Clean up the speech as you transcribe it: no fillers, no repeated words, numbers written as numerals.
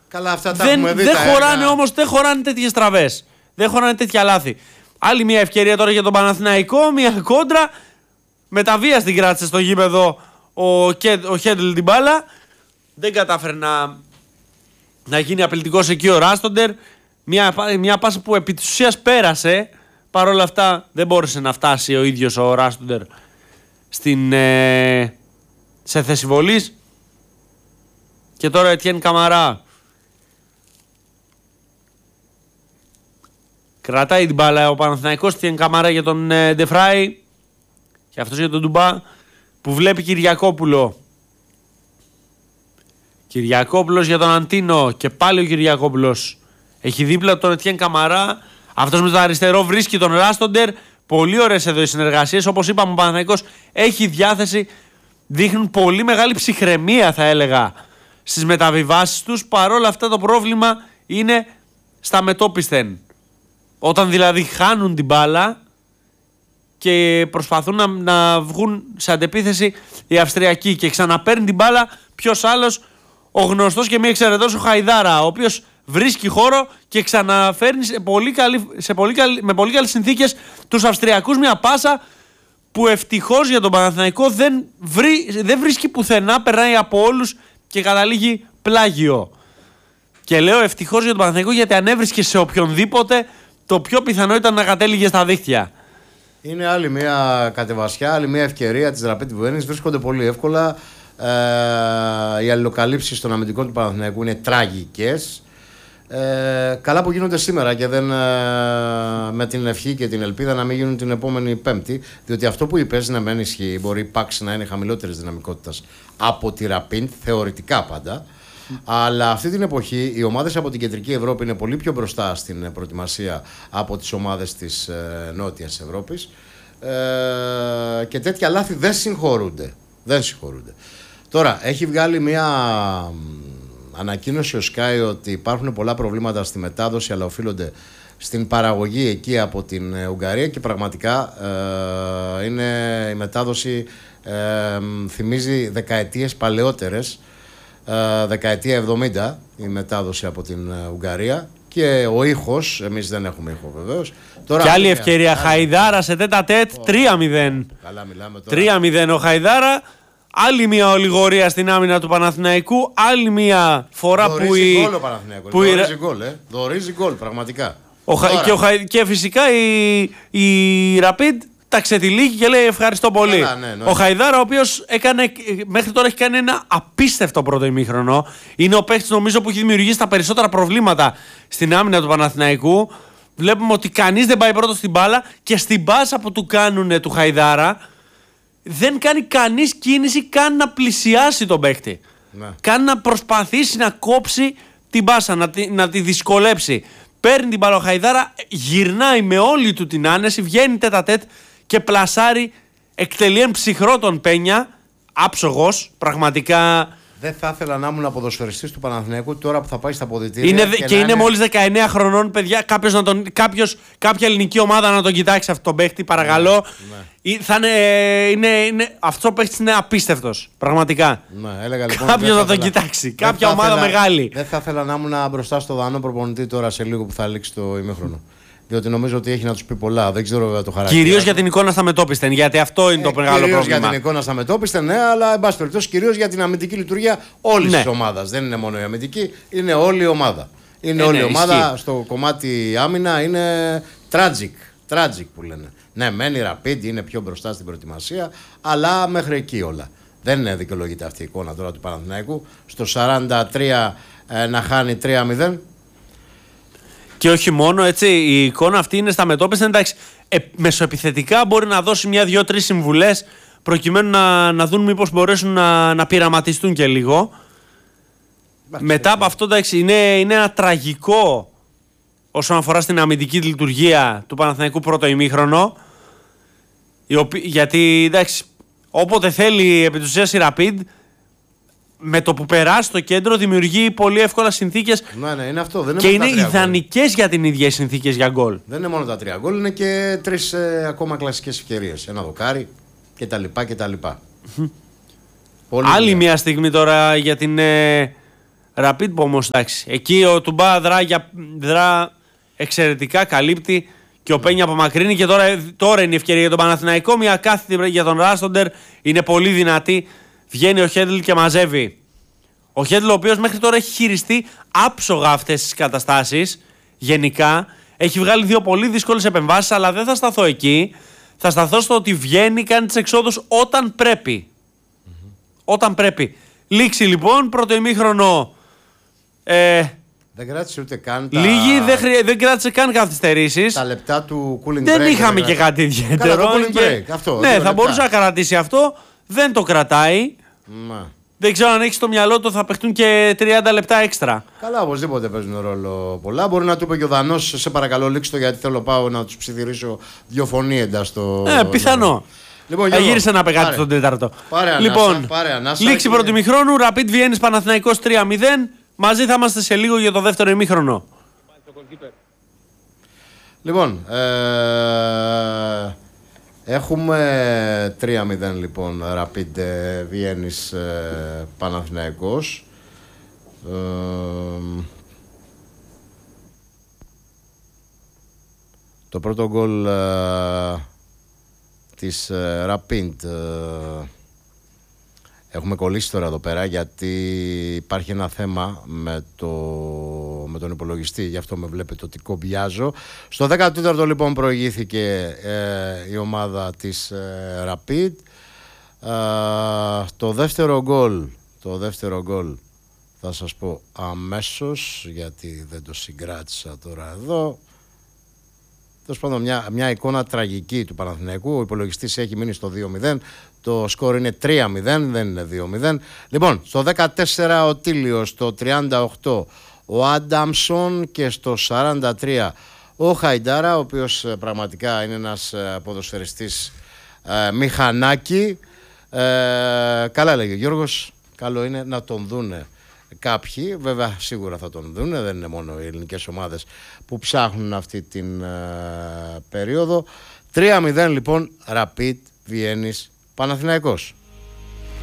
Καλά, αυτά τα έχουμε δει. Δεν χωράνε όμως, δεν χωράνε τέτοιες στραβές. Δεν χωράνε τέτοια λάθη. Άλλη μια ευκαιρία τώρα για τον Παναθηναϊκό, μια κόντρα. Με τα βία την κράτησε στο γήπεδο ο Χέντλ την μπάλα. Δεν κατάφερε να γίνει απειλητικός εκεί ο Ράστοντερ. Μια πάσα που επί της ουσίας πέρασε. Παρ' όλα αυτά δεν μπόρεσε να φτάσει ο ίδιος ο Ράστοντερ σε θέση βολής. Και τώρα Ετιέν Καμαρά κρατάει την μπάλα ο Παναθηναϊκός. Ετιέν Καμαρά για τον Ντεφράι και αυτός για τον Ντουμπά, που βλέπει Κυριακόπουλο. Κυριακόπουλος για τον Αντίνο και πάλι ο Κυριακόπουλος έχει δίπλα τον Ετιέν Καμαρά. Αυτός με το αριστερό βρίσκει τον Ράστοντερ. Πολύ ωραίες εδώ οι συνεργασίες. Όπως είπαμε, ο Παναθηναϊκός έχει διάθεση. Δείχνουν πολύ μεγάλη ψυχραιμία, θα έλεγα, στις μεταβιβάσεις τους. Παρόλα αυτά το πρόβλημα είναι στα μετόπισθεν. Όταν δηλαδή χάνουν την μπάλα και προσπαθούν να βγουν σε αντεπίθεση οι Αυστριακοί και ξαναπαίρνει την μπάλα ποιος άλλος, ο γνωστός και μη εξαιρετός ο Χαϊδάρα, ο οποίος βρίσκει χώρο και ξαναφέρνει με πολύ καλές συνθήκες τους Αυστριακούς μια πάσα που ευτυχώς για τον Παναθηναϊκό δεν βρίσκει πουθενά, περνάει από όλους και καταλήγει πλάγιο. Και λέω ευτυχώς για τον Παναθηναϊκό, γιατί αν έβρισκε σε οποιονδήποτε, το πιο πιθανό ήταν να κατέληγε στα δίχτυα. Είναι άλλη μια κατεβασιά, άλλη μια ευκαιρία της Rapid Wien. Βρίσκονται πολύ εύκολα. Οι αλληλοκαλύψεις των αμυντικών του Παναθηναϊκού είναι τραγικές. Καλά που γίνονται σήμερα και δεν με την ευχή και την ελπίδα να μην γίνουν την επόμενη Πέμπτη, διότι αυτό που είπες να μην ισχύει. Μπορεί η PAX να είναι χαμηλότερης δυναμικότητας από τη Rapid, θεωρητικά πάντα, αλλά αυτή την εποχή οι ομάδες από την κεντρική Ευρώπη είναι πολύ πιο μπροστά στην προετοιμασία από τις ομάδες της νότιας Ευρώπης, και τέτοια λάθη δεν συγχωρούνται. Τώρα έχει βγάλει μια ανακοίνωση ο Sky ότι υπάρχουν πολλά προβλήματα στη μετάδοση, αλλά οφείλονται στην παραγωγή εκεί από την Ουγγαρία, και πραγματικά η μετάδοση θυμίζει δεκαετίες παλαιότερες, δεκαετία 70 η μετάδοση από την Ουγγαρία, και ο ήχος, εμείς δεν έχουμε ήχο βεβαίως. Και άλλη ευκαιρία, Χαϊδάρα σε τέτα-τέτ, 3-0. Καλά μιλάμε τώρα. 3-0 ο Χαϊδάρα. Άλλη μια ολιγορία στην άμυνα του Παναθηναϊκού. Άλλη μια φορά δορίζει γκολ ο Παναθηναϊκός. Δορίζει γκολ, πραγματικά. Και φυσικά η Rapid τα ξετυλίγει και λέει ευχαριστώ πολύ. Ο Χαϊδάρα, ο οποίος μέχρι τώρα έχει κάνει ένα απίστευτο πρώτο ημίχρονο. Είναι ο παίκτης, νομίζω, που έχει δημιουργήσει τα περισσότερα προβλήματα στην άμυνα του Παναθηναϊκού. Βλέπουμε ότι κανείς δεν πάει πρώτο στην μπάλα, και στην πάσα που του κάνουν του Χαϊδάρα δεν κάνει κανείς κίνηση καν να πλησιάσει τον παίκτη. Ναι. Καν να προσπαθήσει να κόψει την πάσα, να τη δυσκολέψει. Παίρνει την μπάλα ο Χαϊδάρα, γυρνάει με όλη του την άνεση, βγαίνει τέτα-τέτ και πλασάρει, εκτελεί εν ψυχρό τον Πένια, άψογος, πραγματικά. Δεν θα ήθελα να ήμουν ποδοσφαιριστής του Παναθηναϊκού τώρα που θα πάει στα αποδυτήρια. Είναι μόλις 19 χρονών, παιδιά. Κάποια ελληνική ομάδα να τον κοιτάξει αυτόν τον παίχτη, παρακαλώ. Ναι. Αυτό ο παίχτης είναι απίστευτος. Πραγματικά. Ναι, έλεγα λοιπόν. Κάποιος να τον κοιτάξει. Κάποια ομάδα μεγάλη. Δεν θα ήθελα να ήμουν μπροστά στο Δανό προπονητή τώρα σε λίγο που θα λήξει το ημίχρονο. Διότι νομίζω ότι έχει να τους πει πολλά. Δεν ξέρω βέβαια το χαρακτήρα. Κυρίως για την εικόνα στα μετόπισθεν. Γιατί αυτό είναι το μεγάλο πρόβλημα. Κυρίως για την εικόνα στα μετόπισθεν, ναι, αλλά εν πάση περιπτώσει κυρίως για την αμυντική λειτουργία όλης της ομάδας. Δεν είναι μόνο η αμυντική, είναι όλη η ομάδα. Όλη η ομάδα στο κομμάτι άμυνα είναι tragic που λένε. Ναι, μένει Rapid, είναι πιο μπροστά στην προετοιμασία, αλλά μέχρι εκεί όλα. Δεν δικαιολογείται αυτή η εικόνα τώρα του Παναθηναϊκού. Στο 43 να χάνει 3-0. Και όχι μόνο, έτσι, η εικόνα αυτή είναι στα μετώπιστα. Εντάξει, μεσοεπιθετικά μπορεί να δώσει 1-2-3 συμβουλές προκειμένου να δουν μήπως μπορέσουν να πειραματιστούν και λίγο. Μετά από αυτό, εντάξει, είναι ένα τραγικό όσον αφορά στην αμυντική λειτουργία του Παναθηναϊκού πρώτο ημίχρονο. Γιατί, εντάξει, όποτε θέλει επί της ουσίας η Rapid, με το που περάσει στο κέντρο δημιουργεί πολύ εύκολα συνθήκες. Ναι, είναι αυτό. Δεν και είναι ιδανικές για την ίδια οι συνθήκες για γκολ. Δεν είναι μόνο τα 3 γκολ, είναι και 3 ακόμα κλασικές ευκαιρίες. Ένα δοκάρι κτλ. Άλλη μια στιγμή τώρα για την Rapid που όμως εντάξει. Εκεί ο Τουμπά δρά εξαιρετικά, καλύπτει και ο Πένια απομακρύνει και τώρα είναι η ευκαιρία για τον Παναθηναϊκό. Μια κάθετη για τον Ράστοντερ είναι πολύ δυνατή. Βγαίνει ο Χέντλ και μαζεύει. Ο Χέντλ, ο οποίος μέχρι τώρα έχει χειριστεί άψογα αυτές τις καταστάσεις. Γενικά έχει βγάλει 2 πολύ δύσκολες επεμβάσεις, αλλά δεν θα σταθώ εκεί. Θα σταθώ στο ότι βγαίνει, κάνει τις εξόδους όταν πρέπει. Όταν πρέπει. Λήξη λοιπόν, πρώτο ημίχρονο. Δεν κράτησε ούτε καν. Λίγη, δεν κράτησε καν καθυστερήσεις. Τα λεπτά του cooling break. Δεν είχαμε και κάτι ιδιαίτερο. Το cooling break. Αυτό, ναι, θα μπορούσε να κρατήσει αυτό. Δεν το κρατάει. Δεν ξέρω αν έχει στο μυαλό του θα παιχτούν και 30 λεπτά έξτρα. Καλά, οπωσδήποτε παίζουν ρόλο πολλά. Μπορεί να του είπε και ο Δανός, σε παρακαλώ λήξτε το γιατί θέλω πάω να τους ψιθυρίσω 2 φωνήεντα στο. Πιθανό. Λοιπόν, γύρισε να πεγάτη στον τέταρτο. Λοιπόν, λήξη πρώτου ημιχρόνου. Rapid Βιέννης Παναθηναϊκός 3-0. Μαζί θα είμαστε σε λίγο για το δεύτερο ημίχρονο. Λοιπόν, έχουμε 3-0 λοιπόν Rapid Βιέννης Παναθηναϊκός. Το πρώτο γκολ της Rapid έχουμε κολλήσει τώρα εδώ πέρα γιατί υπάρχει ένα θέμα με τον υπολογιστή, γι' αυτό με βλέπετε ότι κομπιάζω. Στο 14ο λοιπόν προηγήθηκε η ομάδα της Rapid. Το δεύτερο γκολ θα σας πω αμέσως γιατί δεν το συγκράτησα τώρα εδώ. Τέλος πάντων, μια εικόνα τραγική του Παναθηναϊκού. Ο υπολογιστής έχει μείνει στο 2-0. Το σκορ είναι 3-0, δεν είναι 2-0. Λοιπόν, στο 14 ο Τίλιος, στο 38 ο Άνταμσον και στο 43 ο Χαϊντάρα, ο οποίος πραγματικά είναι ένας ποδοσφαιριστής μηχανάκι. Καλά λέγει ο Γιώργος, καλό είναι να τον δούνε κάποιοι, βέβαια σίγουρα θα τον δούνε, δεν είναι μόνο οι ελληνικές ομάδες που ψάχνουν αυτή την περίοδο. 3-0 λοιπόν Rapid Βιέννης Παναθηναϊκός.